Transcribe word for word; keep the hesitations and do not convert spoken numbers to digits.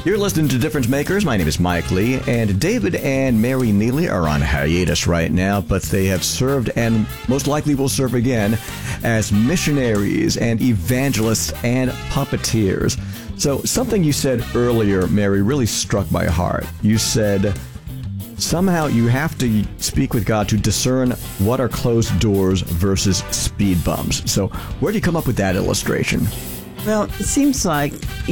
You're listening to Difference Makers. My name is Mike Lee, and David and Mary Neely are on hiatus right now, but they have served and most likely will serve again as missionaries and evangelists and puppeteers. So something you said earlier, Mary, really struck my heart. You said somehow you have to speak with God to discern what are closed doors versus speed bumps. So where do you come up with that illustration? Well, it seems like